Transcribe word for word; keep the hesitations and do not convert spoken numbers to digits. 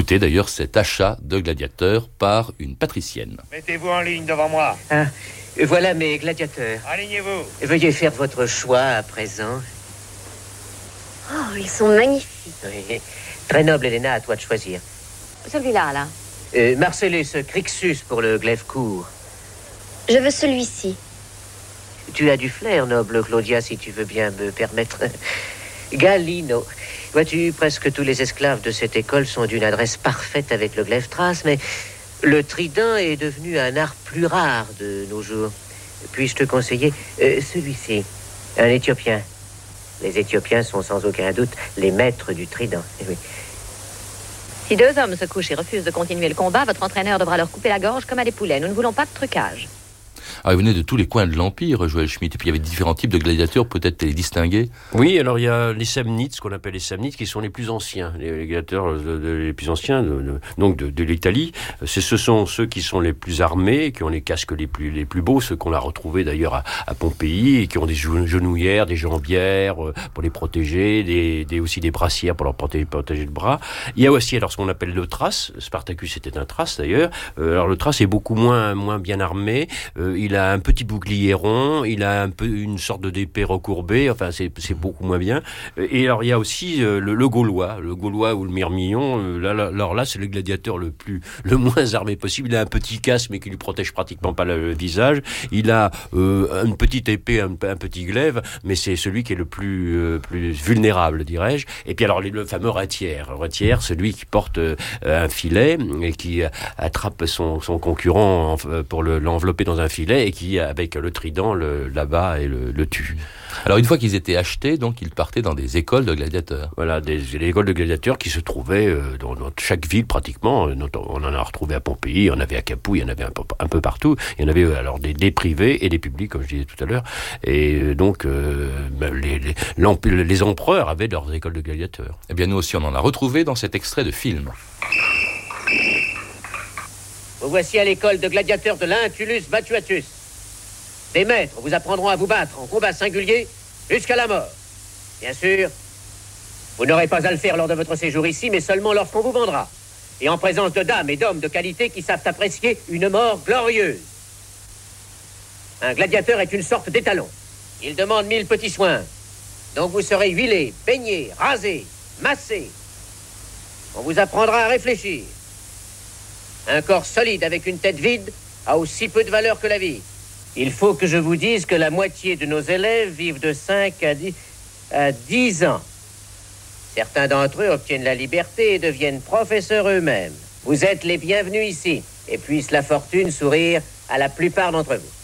écouter d'ailleurs cet achat de gladiateurs par une patricienne. Mettez-vous en ligne devant moi. Ah, voilà mes gladiateurs. Alignez-vous. Veuillez faire votre choix à présent. Oh, ils sont magnifiques. Oui. Très noble, Helena, à toi de choisir. Celui-là, là. Euh, Marcellus Crixus pour le glaive court. Je veux celui-ci. Tu as du flair, noble Claudia, si tu veux bien me permettre. Galino. Vois-tu, presque tous les esclaves de cette école sont d'une adresse parfaite avec le glaive trace, mais le trident est devenu un art plus rare de nos jours. Puis-je te conseiller euh, celui-ci, un Éthiopien. Les Éthiopiens sont sans aucun doute les maîtres du trident. Eh oui. Si deux hommes se couchent et refusent de continuer le combat, votre entraîneur devra leur couper la gorge comme à des poulets. Nous ne voulons pas de trucage. Ah, ils venaient de tous les coins de l'Empire, Joël Schmitt. Et puis il y avait différents types de gladiateurs, peut-être les distinguer. Oui, alors il y a les Samnites, ce qu'on appelle les Samnites, qui sont les plus anciens, les, les gladiateurs de, de, les plus anciens, de, de, donc de, de l'Italie. C'est, ce sont ceux qui sont les plus armés, qui ont les casques les plus, les plus beaux, ceux qu'on a retrouvés d'ailleurs à, à Pompéi, et qui ont des genouillères, des jambières euh, pour les protéger, des, des, aussi des brassières pour leur protéger, protéger le bras. Il y a aussi alors ce qu'on appelle le thrace. Spartacus était un thrace d'ailleurs. Euh, alors le thrace est beaucoup moins, moins bien armé. Euh, il a un petit bouclier rond, il a un peu une sorte de d'épée recourbée, enfin c'est, c'est beaucoup moins bien. Et alors il y a aussi euh, le, le Gaulois, le Gaulois ou le Myrmillon. Euh, là, là, alors là c'est le gladiateur le plus, le moins armé possible. Il a un petit casque mais qui lui protège pratiquement pas le, le visage. Il a euh, une petite épée, un, un petit glaive, mais c'est celui qui est le plus, euh, plus vulnérable, dirais-je. Et puis alors le fameux retière, retière, celui qui porte euh, un filet et qui attrape son, son concurrent en, pour le, l'envelopper dans un filet et qui, avec le trident, le, l'abat et le, le tue. Alors une fois qu'ils étaient achetés, donc ils partaient dans des écoles de gladiateurs. Voilà, des, des écoles de gladiateurs qui se trouvaient euh, dans, dans chaque ville pratiquement. On en a retrouvé à Pompéi, il y en avait à Capoue, il y en avait un peu, un peu partout. Il y en avait euh, alors des, des privés et des publics, comme je disais tout à l'heure. Et euh, donc euh, les, les, les empereurs avaient leurs écoles de gladiateurs. Eh bien nous aussi on en a retrouvé dans cet extrait de film. Vous voici à l'école de gladiateurs de l'Intulus Batuatus. Des maîtres vous apprendront à vous battre en combat singulier jusqu'à la mort. Bien sûr, vous n'aurez pas à le faire lors de votre séjour ici, mais seulement lorsqu'on vous vendra. Et en présence de dames et d'hommes de qualité qui savent apprécier une mort glorieuse. Un gladiateur est une sorte d'étalon. Il demande mille petits soins. Donc vous serez huilé, baigné, rasé, massé. On vous apprendra à réfléchir. Un corps solide avec une tête vide a aussi peu de valeur que la vie. Il faut que je vous dise que la moitié de nos élèves vivent de cinq à dix, à dix ans. Certains d'entre eux obtiennent la liberté et deviennent professeurs eux-mêmes. Vous êtes les bienvenus ici, et puisse la fortune sourire à la plupart d'entre vous.